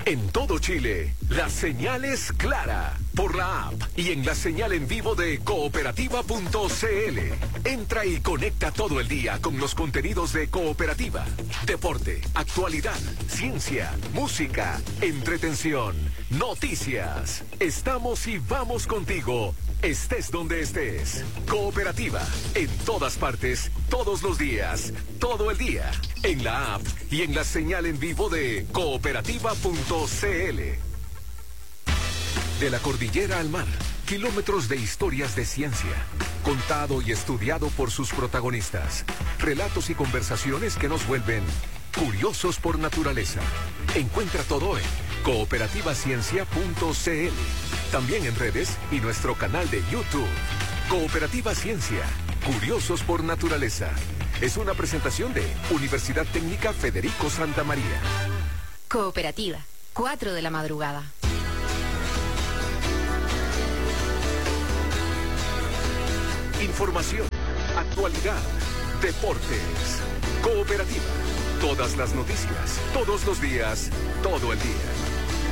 En todo Chile, la señal es clara. Por la app y en la señal en vivo de cooperativa.cl. Entra y conecta todo el día con los contenidos de Cooperativa. Deporte, actualidad, ciencia, música, entretención, noticias. Estamos y vamos contigo, estés donde estés. Cooperativa, en todas partes, todos los días, todo el día. En la app y en la señal en vivo de cooperativa.cl. De la cordillera al mar, kilómetros de historias de ciencia, contado y estudiado por sus protagonistas. Relatos y conversaciones que nos vuelven curiosos por naturaleza. Encuentra todo en cooperativaciencia.cl. También en redes y nuestro canal de YouTube. Cooperativa Ciencia, curiosos por naturaleza. Es una presentación de Universidad Técnica Federico Santa María. Cooperativa, 4 de la madrugada. Información, actualidad, deportes, Cooperativa. Todas las noticias, todos los días, todo el día.